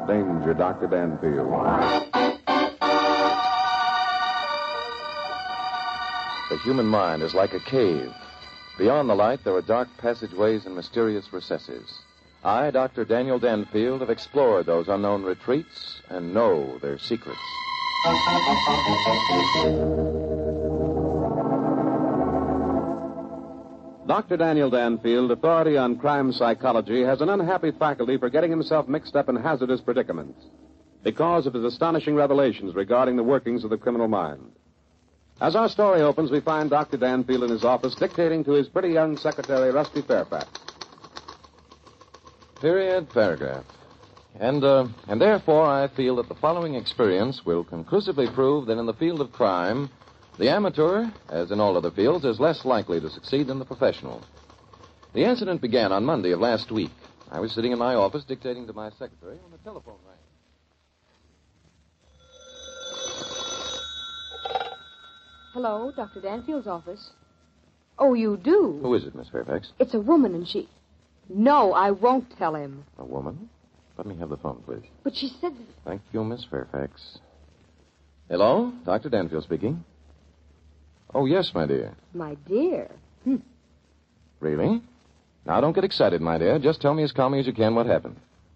Danger, Dr. Danfield. The human mind is like a cave. Beyond the light, there are dark passageways and mysterious recesses. I, Dr. Daniel Danfield, have explored those unknown retreats and know their secrets. Dr. Daniel Danfield, authority on crime psychology, has an unhappy faculty for getting himself mixed up in hazardous predicaments because of his astonishing revelations regarding the workings of the criminal mind. As our story opens, we find Dr. Danfield in his office dictating to his pretty young secretary, Rusty Fairfax. Period, paragraph. And therefore I feel that the following experience will conclusively prove that in the field of crime, the amateur, as in all other fields, is less likely to succeed than the professional. The incident began on Monday of last week. I was sitting in my office dictating to my secretary when the telephone rang. Hello, Dr. Danfield's office. Oh, you do? Who is it, Miss Fairfax? It's a woman, and she... No, I won't tell him. A woman? Let me have the phone, please. But she said... Thank you, Miss Fairfax. Hello? Dr. Danfield speaking. Oh, yes, my dear. My dear? Really? Now, don't get excited, my dear. Just tell me as calmly as you can what happened.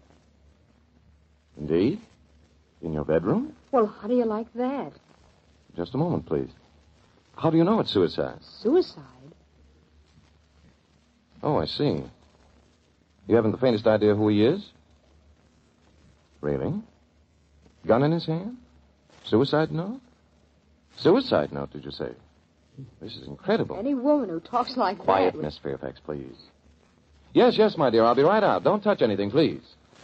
Indeed? In your bedroom? Well, how do you like that? Just a moment, please. How do you know it's suicide? Suicide? Oh, I see. You haven't the faintest idea who he is? Really? Gun in his hand? Suicide note? Suicide note, did you say? This is incredible. Any woman who talks like Quiet, that... Miss Fairfax, please. Yes, my dear. I'll be right out. Don't touch anything, please.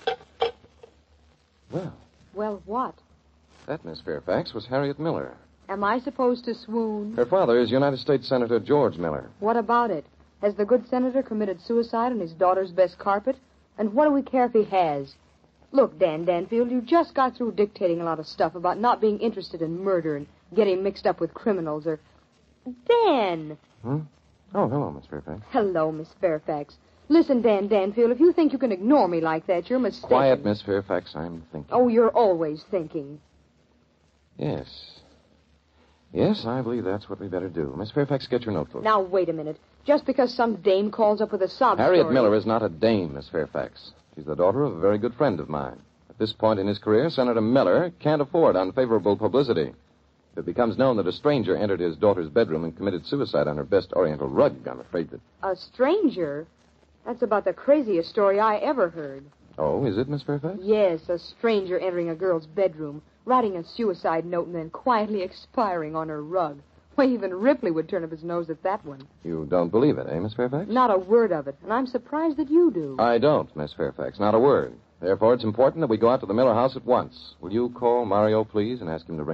Well. Well, what? That, Miss Fairfax, was Harriet Miller. Am I supposed to swoon? Her father is United States Senator George Miller. What about it? Has the good senator committed suicide on his daughter's best carpet? And what do we care if he has? Look, Dan Danfield, you just got through dictating a lot of stuff about not being interested in murder and getting mixed up with criminals or... Dan! Oh, hello, Miss Fairfax. Hello, Miss Fairfax. Listen, Dan Danfield, if you think you can ignore me like that, you're mistaken. Quiet, Miss Fairfax. I'm thinking. Oh, you're always thinking. Yes. Yes, I believe that's what we better do. Miss Fairfax, get your notebook. Now, wait a minute. Just because some dame calls up with a sob Harriet story... Miller is not a dame, Miss Fairfax. She's the daughter of a very good friend of mine. At this point in his career, Senator Miller can't afford unfavorable publicity. If it becomes known that a stranger entered his daughter's bedroom and committed suicide on her best Oriental rug, I'm afraid that... A stranger? That's about the craziest story I ever heard. Oh, is it, Miss Fairfax? Yes, a stranger entering a girl's bedroom, writing a suicide note, and then quietly expiring on her rug. Why, even Ripley would turn up his nose at that one. You don't believe it, eh, Miss Fairfax? Not a word of it, and I'm surprised that you do. I don't, Miss Fairfax, not a word. Therefore, it's important that we go out to the Miller house at once. Will you call Mario, please, and ask him to bring